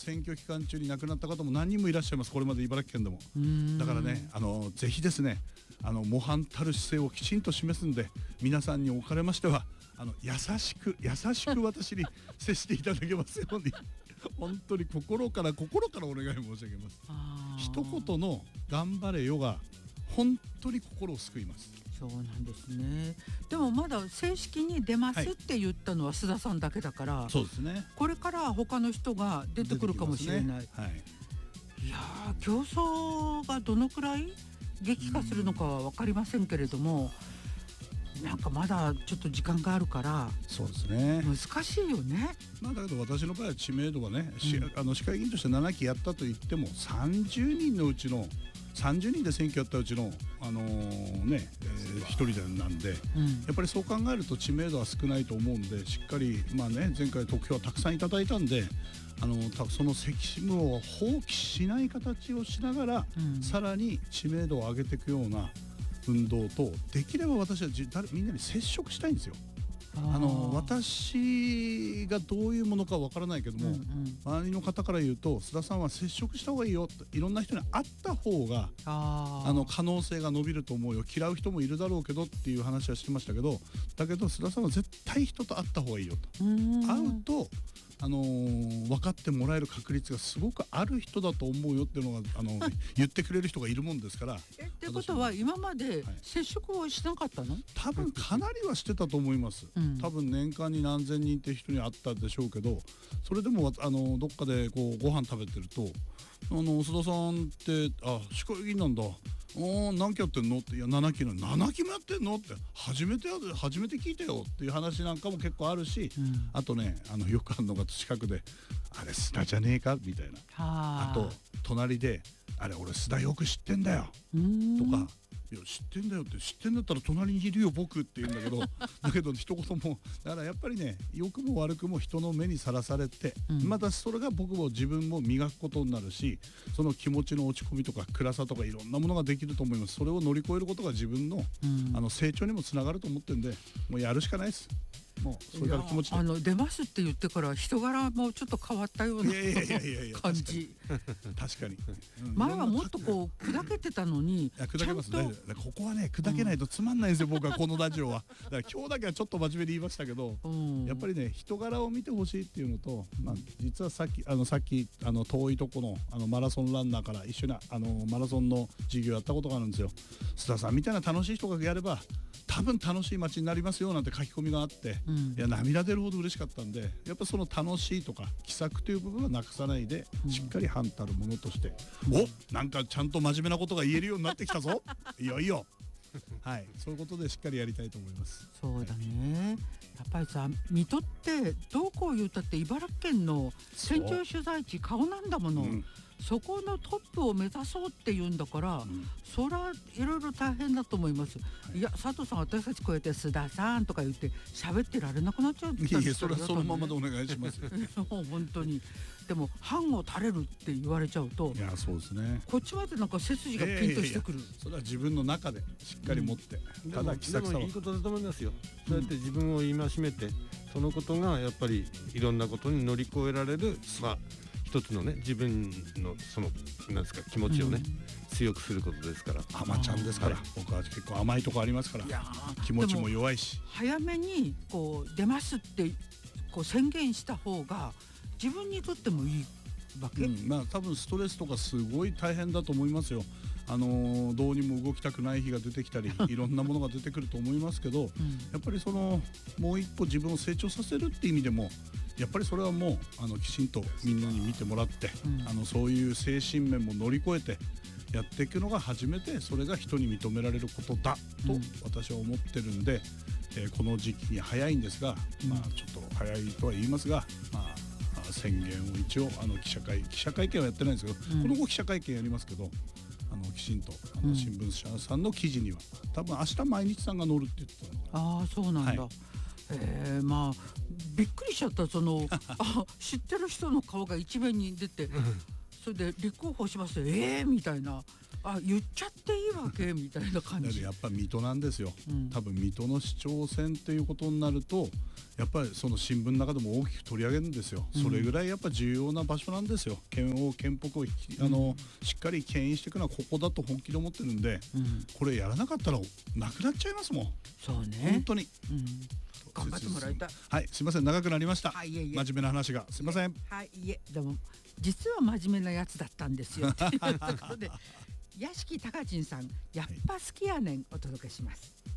選挙期間中に亡くなった方も何人もいらっしゃいます。これまで茨城県でも。だからね、ぜひですね、模範たる姿勢をきちんと示すんで、皆さんにおかれましては優しく私に接していただけますように本当に心からお願い申し上げます。一言の頑張れよが本当に心を救います。 そうなんですね。でもまだ正式に出ますって言ったのは須田さんだけだから、 そうですね、 これから他の人が出てくるかもしれない。いや競争がどのくらい激化するのかは分かりませんけれども、なんかまだちょっと時間があるから、そうですね、難しいよね。 だけど私の場合は知名度はね、市会議員として7期やったと言っても30人のうちの30人で選挙やったうちの1人なんで、やっぱりそう考えると知名度は少ないと思うんで、しっかり前回得票はたくさんいただいたんで、その責務を放棄しない形をしながら、さらに知名度を上げていくような運動と、できれば私はみんなに接触したいんですよ。私がどういうものかわからないけども、周りの方から言うと、須田さんは接触した方がいいよって、いろんな人に会った方が可能性が伸びると思うよ、嫌う人もいるだろうけどっていう話はしてましたけど、だけど須田さんは絶対人と会った方がいいよと。会うと分かってもらえる確率がすごくある人だと思うよっていうのが言ってくれる人がいるもんですから。 ってことは今まで接触をしなかったの？ 多分かなりはしてたと思います。多分年間に何千人って人に会ったでしょうけど、それでもどっかでこうご飯食べてると、須田さんって市会議員なんだ、何期やってんのって、いや7期7期もやってんのって初めて聞いたよっていう話なんかも結構あるし、あとねよくあるのが近くで、あれ須田じゃねえかみたいな、あと隣で、あれ俺須田よく知ってんだよとか、いや知ってんだよって、知ってんだったら隣にいるよ僕って言うんだけどだけど一言も、だからやっぱりね、良くも悪くも人の目にさらされて、またそれが僕も自分も磨くことになるし、その気持ちの落ち込みとか暗さとかいろんなものができると思います。それを乗り越えることが自分の、成長にもつながると思ってるんで、もうやるしかないです。もうそれから気持ちで出ますって言ってから人柄もちょっと変わったような感じ。 確かに前はもっとこう砕けてたのに。 砕けます。ここはね、砕けないとつまんないんですよ、僕はこのラジオは。だから今日だけはちょっと真面目に言いましたけど、やっぱりね、人柄を見てほしいっていうのと、実はさっき遠いとこのマラソンランナーから一緒にマラソンの授業やったことがあるんですよ。須田さんみたいな楽しい人がやれば多分楽しい街になりますよなんて書き込みがあって、いや涙出るほど嬉しかったんで、やっぱその楽しいとか気さくという部分はなくさないで、しっかり範たるものとして、なんかちゃんと真面目なことが言えるようになってきたぞいよいよそういうことでしっかりやりたいと思います。 そうだね、やっぱりさ、水戸ってどうこう言うたって茨城県の選挙取材地顔なんだもの。そこのトップを目指そうって言うんだから、そりゃいろいろ大変だと思います。いや佐藤さん、私たちこうやって須田さんとか言って喋ってられなくなっちゃう。 いやそれはそのままでお願いしますよ本当に。でも藩を垂れるって言われちゃうと、 いやそうですね、 こっちまでなんか背筋がピンとしてくる。 それは自分の中でしっかり持って、 ただ気さくさはでもいいことだと思いますよ。そうやって自分を戒めて、そのことがやっぱりいろんなことに乗り越えられる、一つのね、自分のそのなんですか、気持ちをね、強くすることですから。 甘ちゃんですから、僕は結構甘いとこありますから、気持ちも弱いし、 早めにこう出ますってこう宣言した方が自分にとってもいいわけ。 多分ストレスとかすごい大変だと思いますよ。どうにも動きたくない日が出てきたりいろんなものが出てくると思いますけど、やっぱりもう一歩自分を成長させるっていう意味でも、やっぱりそれはもうきちんとみんなに見てもらって、そういう精神面も乗り越えてやっていくのが初めて、それが人に認められることだと私は思ってるんで、この時期に早いんですが、ちょっと早いとは言いますが、宣言を一応記者会見はやってないんですけど、この後記者会見やりますけど、きちんと新聞社さんの記事には多分明日毎日さんが載るって言ってたの。 そうなんだ。びっくりしちゃった。知ってる人の顔が一面に出てそれで立候補しますみたいな。 あ言っちゃっていいわけみたいな感じ。 だってやっぱ水戸なんですよ、多分水戸の市長選っていうことになるとやっぱりその新聞の中でも大きく取り上げるんですよ、それぐらいやっぱ重要な場所なんですよ。県北をしっかり牽引していくのはここだと本気で思ってるんで、これやらなかったらなくなっちゃいますもん。 そうね本当に、 頑張ってもらいたい。 はい、すいません長くなりました、 いえいえ真面目な話がすいません。 はいいえでも実は真面目なやつだったんですよっていうところで屋敷隆人さんやっぱ好きやねんお届けします。